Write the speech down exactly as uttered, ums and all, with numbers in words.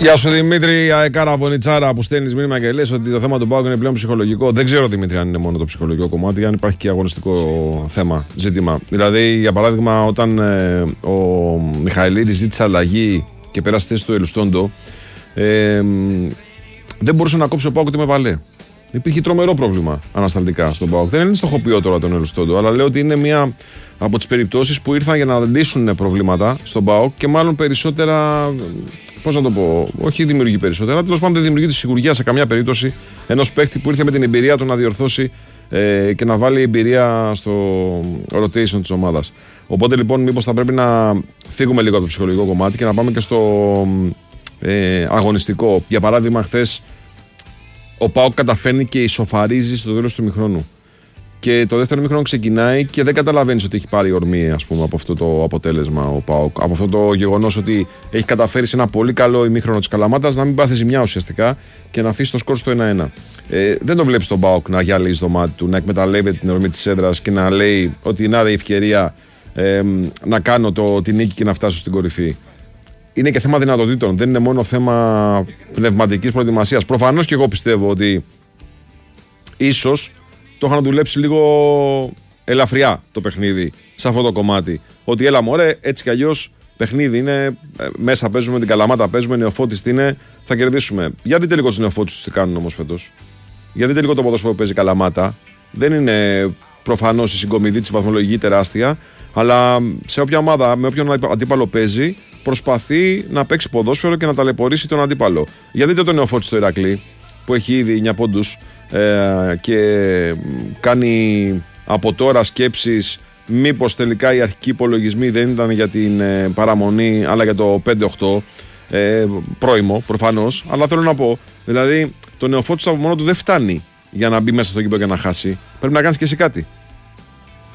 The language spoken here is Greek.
Γεια σου Δημήτρη, αεκάρα από Νιτσάρα που στέλνεις μήνυμα και λες ότι το θέμα του ΠΑΟΚ είναι πλέον ψυχολογικό. Δεν ξέρω Δημήτρη αν είναι μόνο το ψυχολογικό κομμάτι, αν υπάρχει και αγωνιστικό θέμα, ζήτημα. Δηλαδή, για παράδειγμα, όταν ε, ο Μιχαηλίδης ζήτησε αλλαγή και πέρασε θέση του Ελουστόντο, ε, δεν μπορούσε να κόψει ο ΠΑΟΚ τη με Βαλέ. Υπήρχε τρομερό πρόβλημα ανασταλτικά στον ΠΑΟΚ. Δεν είναι στοχοποιώ τώρα τον Ελουστόντο, αλλά λέω ότι είναι μία από τις περιπτώσεις που ήρθαν για να λύσουν προβλήματα στον ΠΑΟΚ και μάλλον περισσότερα. Πώς να το πω, όχι δημιουργεί περισσότερα. Τέλος πάντων, δεν δημιουργεί τη σιγουριά σε καμιά περίπτωση ενός παίκτη που ήρθε με την εμπειρία του να διορθώσει ε, και να βάλει εμπειρία στο rotation της ομάδας. Οπότε λοιπόν, μήπως θα πρέπει να φύγουμε λίγο από το ψυχολογικό κομμάτι και να πάμε και στο ε, αγωνιστικό. Για παράδειγμα, χθες ο ΠΑΟΚ καταφέρνει και ισοφαρίζει στο τέλος του ημιχρόνου. Και το δεύτερο ημίχρονο ξεκινάει και δεν καταλαβαίνεις ότι έχει πάρει ορμή, ας πούμε, από αυτό το αποτέλεσμα ο ΠΑΟΚ. Από αυτό το γεγονός ότι έχει καταφέρει σε ένα πολύ καλό ημίχρονο της Καλαμάτας να μην πάθει ζημιά ουσιαστικά και να αφήσει το σκορ στο ένα ένα. Ε, δεν το βλέπεις τον ΠΑΟΚ να γυαλίζει το μάτι του, να εκμεταλλεύεται την ορμή της έδρας και να λέει ότι είναι η ευκαιρία ε, να κάνω το, την νίκη και να φτάσω στην κορυφή. Είναι και θέμα δυνατοτήτων, δεν είναι μόνο θέμα πνευματικής προετοιμασίας. Προφανώς και εγώ πιστεύω ότι ίσως το είχα να δουλέψει λίγο ελαφριά το παιχνίδι σε αυτό το κομμάτι. Ότι έλα μωρέ, έτσι κι αλλιώς παιχνίδι είναι, μέσα παίζουμε την Καλαμάτα, παίζουμε, Νεοφώτης τι είναι, θα κερδίσουμε. Για δείτε λίγο τους Νεοφώτης τι κάνουν όμως φέτος. Για δείτε λίγο το ποδόσφαιρο που παίζει Καλαμάτα. Δεν είναι προφανώς η συγκομιδή της βαθμολογική τεράστια, αλλά σε όποια ομάδα, με όποιον αντίπαλο παίζει, προσπαθεί να παίξει ποδόσφαιρο και να ταλαιπωρήσει τον αντίπαλο. Για δείτε τον Νεοφώτη στο Ηρακλή, που έχει ήδη εννιά πόντους ε, και κάνει από τώρα σκέψεις μήπως τελικά οι αρχικοί υπολογισμοί δεν ήταν για την ε, παραμονή αλλά για το πέντε οκτώ, ε, πρόημο προφανώς, αλλά θέλω να πω, δηλαδή το Νεοφώτης από μόνο του δεν φτάνει για να μπει μέσα στο γήπεδο και να χάσει, πρέπει να κάνεις και εσύ κάτι.